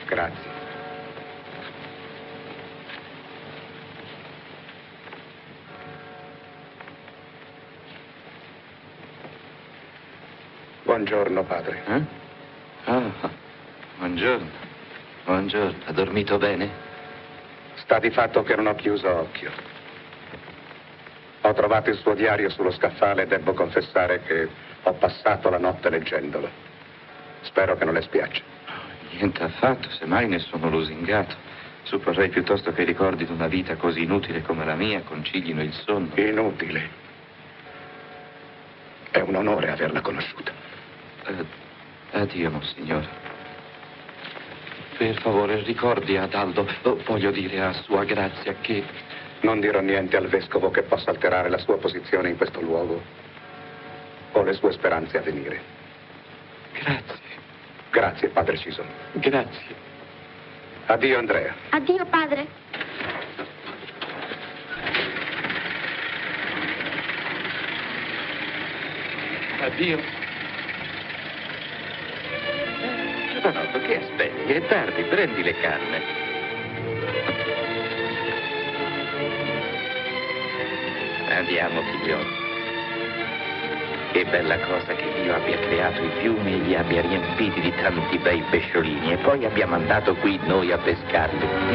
Grazie. Buongiorno, padre. Buongiorno. Buongiorno. Ha dormito bene? Sta di fatto che non ho chiuso occhio. Ho trovato il suo diario sullo scaffale e devo confessare che ho passato la notte leggendolo. Spero che non le spiaccia. Niente affatto, semmai ne sono lusingato. Supporrei piuttosto che i ricordi di una vita così inutile come la mia concilino il sonno. Inutile. È un onore averla conosciuta. Addio, Monsignore. Per favore, ricordi ad Aldo, voglio dire a Sua Grazia che... Non dirò niente al vescovo che possa alterare la sua posizione in questo luogo o le sue speranze a venire. Grazie. Grazie, padre Cison. Grazie. Addio, Andrea. Addio, padre. Addio. Giovanotto, che aspetti? È tardi, prendi le canne. Andiamo, figliolo. Che bella cosa che Dio abbia creato i fiumi e li abbia riempiti di tanti bei pesciolini e poi abbia mandato qui noi a pescarli.